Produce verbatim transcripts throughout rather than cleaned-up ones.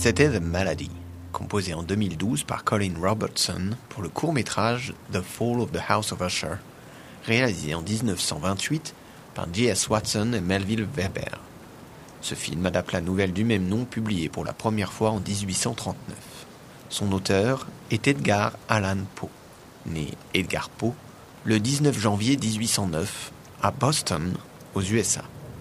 C'était The Malady, composé en deux mille douze par Colin Robertson pour le court-métrage The Fall of the House of Usher, réalisé en dix-neuf cent vingt-huit par J S Watson et Melville Weber. Ce film adapte la nouvelle du même nom publiée pour la première fois en dix-huit cent trente-neuf. Son auteur est Edgar Allan Poe, né Edgar Poe le dix-neuf janvier dix-huit cent neuf à Boston, aux U S A.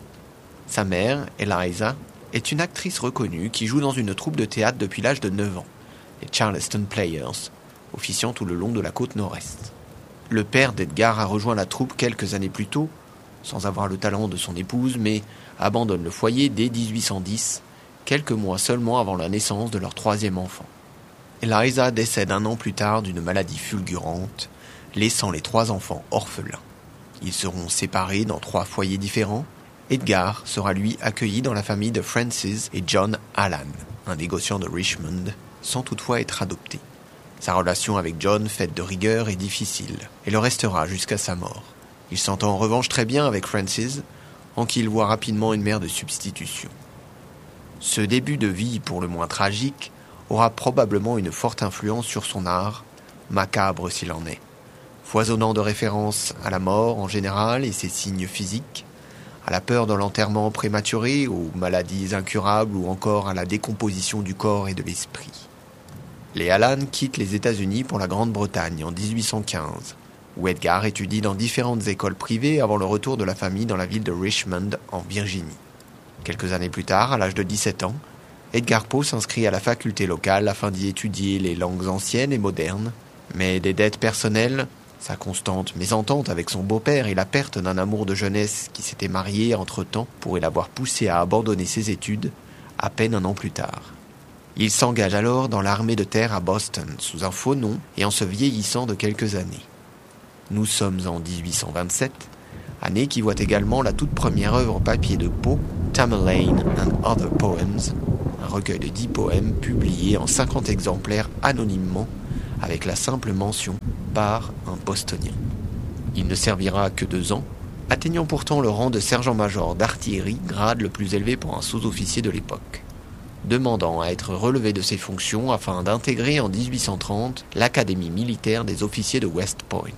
Sa mère, Eliza, est une actrice reconnue qui joue dans une troupe de théâtre depuis l'âge de neuf ans, les Charleston Players, officiant tout le long de la côte nord-est. Le père d'Edgar a rejoint la troupe quelques années plus tôt, sans avoir le talent de son épouse, mais abandonne le foyer dès dix-huit cent dix, quelques mois seulement avant la naissance de leur troisième enfant. Eliza décède un an plus tard d'une maladie fulgurante, laissant les trois enfants orphelins. Ils seront séparés dans trois foyers différents. Edgar sera lui accueilli dans la famille de Francis et John Allan, un négociant de Richmond, sans toutefois être adopté. Sa relation avec John, faite de rigueur, est difficile, et le restera jusqu'à sa mort. Il s'entend en revanche très bien avec Francis, en qui il voit rapidement une mère de substitution. Ce début de vie pour le moins tragique aura probablement une forte influence sur son art, macabre s'il en est, foisonnant de références à la mort en général et ses signes physiques, à la peur de l'enterrement prématuré, aux maladies incurables ou encore à la décomposition du corps et de l'esprit. Les Allan quittent les États-Unis pour la Grande-Bretagne en dix-huit cent quinze, où Edgar étudie dans différentes écoles privées avant le retour de la famille dans la ville de Richmond, en Virginie. Quelques années plus tard, à l'âge de dix-sept ans, Edgar Poe s'inscrit à la faculté locale afin d'y étudier les langues anciennes et modernes, mais des dettes personnelles, sa constante mésentente avec son beau-père et la perte d'un amour de jeunesse qui s'était marié entre-temps pourraient l'avoir poussé à abandonner ses études à peine un an plus tard. Il s'engage alors dans l'armée de terre à Boston sous un faux nom et en se vieillissant de quelques années. Nous sommes en dix-huit cent vingt-sept, année qui voit également la toute première œuvre papier de Poe, Tamerlane and Other Poems, un recueil de dix poèmes publié en cinquante exemplaires anonymement avec la simple mention par un Bostonien. Il ne servira que deux ans, atteignant pourtant le rang de sergent-major d'artillerie, grade le plus élevé pour un sous-officier de l'époque, demandant à être relevé de ses fonctions afin d'intégrer en dix-huit cent trente l'Académie militaire des officiers de West Point.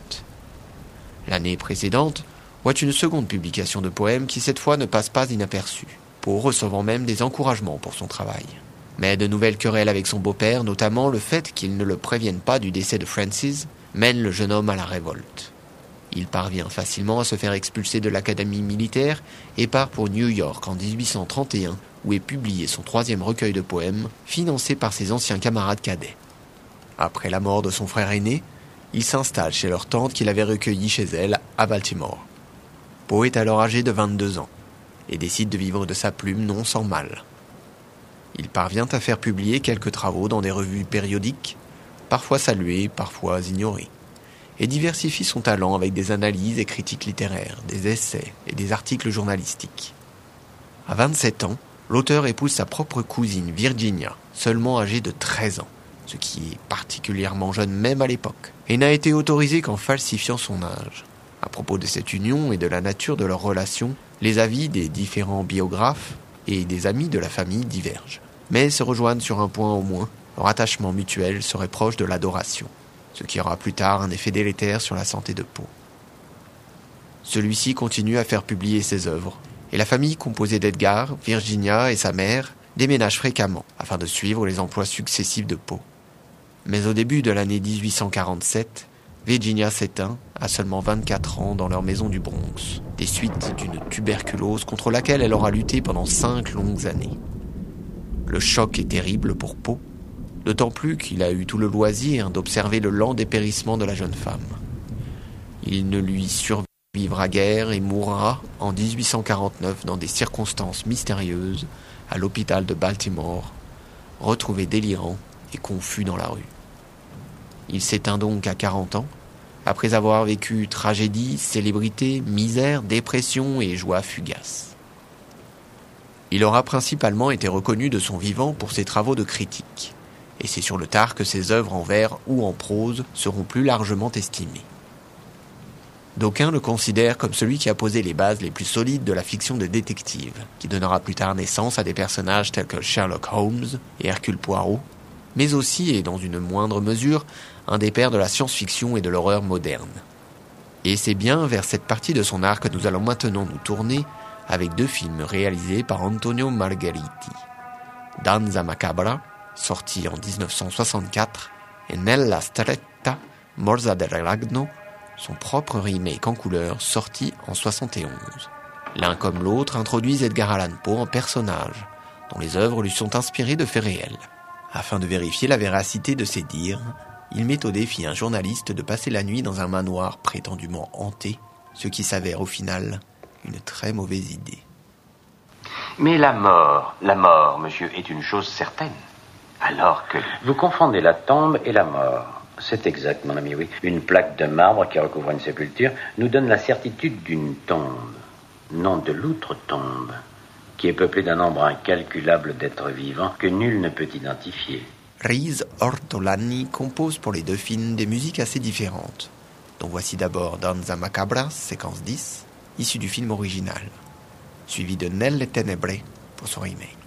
L'année précédente voit une seconde publication de poèmes qui cette fois ne passe pas inaperçue, Poe recevant même des encouragements pour son travail. Mais de nouvelles querelles avec son beau-père, notamment le fait qu'il ne le prévienne pas du décès de Francis, mènent le jeune homme à la révolte. Il parvient facilement à se faire expulser de l'académie militaire et part pour New York en dix-huit cent trente et un, où est publié son troisième recueil de poèmes, financé par ses anciens camarades cadets. Après la mort de son frère aîné, il s'installe chez leur tante qu'il avait recueillie chez elle à Baltimore. Poe est alors âgé de vingt-deux ans et décide de vivre de sa plume non sans mal. Il parvient à faire publier quelques travaux dans des revues périodiques, parfois salués, parfois ignorés, et diversifie son talent avec des analyses et critiques littéraires, des essais et des articles journalistiques. À vingt-sept ans, l'auteur épouse sa propre cousine Virginia, seulement âgée de treize ans, ce qui est particulièrement jeune même à l'époque, et n'a été autorisé qu'en falsifiant son âge. À propos de cette union et de la nature de leur relation, les avis des différents biographes et des amis de la famille divergent, mais se rejoignent sur un point au moins: leur attachement mutuel serait proche de l'adoration, ce qui aura plus tard un effet délétère sur la santé de Poe. Celui-ci continue à faire publier ses œuvres, et la famille composée d'Edgar, Virginia et sa mère déménage fréquemment afin de suivre les emplois successifs de Poe. Mais au début de l'année dix-huit cent quarante-sept, Virginia s'éteint à seulement vingt-quatre ans dans leur maison du Bronx, des suites d'une tuberculose contre laquelle elle aura lutté pendant cinq longues années. Le choc est terrible pour Poe, d'autant plus qu'il a eu tout le loisir d'observer le lent dépérissement de la jeune femme. Il ne lui survivra guère et mourra en dix-huit cent quarante-neuf dans des circonstances mystérieuses à l'hôpital de Baltimore, retrouvé délirant et confus dans la rue. Il s'éteint donc à quarante ans, après avoir vécu tragédie, célébrité, misère, dépression et joie fugace. Il aura principalement été reconnu de son vivant pour ses travaux de critique, et c'est sur le tard que ses œuvres en vers ou en prose seront plus largement estimées. D'aucuns le considèrent comme celui qui a posé les bases les plus solides de la fiction de détective, qui donnera plus tard naissance à des personnages tels que Sherlock Holmes et Hercule Poirot, mais aussi, et dans une moindre mesure, un des pères de la science-fiction et de l'horreur moderne. Et c'est bien vers cette partie de son art que nous allons maintenant nous tourner avec deux films réalisés par Antonio Margheriti. Danza Macabra, sorti en dix-neuf cent soixante-quatre, et Nella stretta morsa del ragno, son propre remake en couleur sorti en soixante et onze. L'un comme l'autre introduisent Edgar Allan Poe en personnage, dont les œuvres lui sont inspirées de faits réels. Afin de vérifier la véracité de ses dires, il met au défi un journaliste de passer la nuit dans un manoir prétendument hanté, ce qui s'avère au final une très mauvaise idée. Mais la mort, la mort, monsieur, est une chose certaine. Alors que... Vous confondez la tombe et la mort. C'est exact, mon ami, oui. Une plaque de marbre qui recouvre une sépulture nous donne la certitude d'une tombe, non de l'outre-tombe, qui est peuplée d'un nombre incalculable d'êtres vivants que nul ne peut identifier. Riz Ortolani compose pour les deux films des musiques assez différentes, dont voici d'abord Danza Macabra, séquence dix, issue du film original, suivi de Nelle Tenebre pour son remake.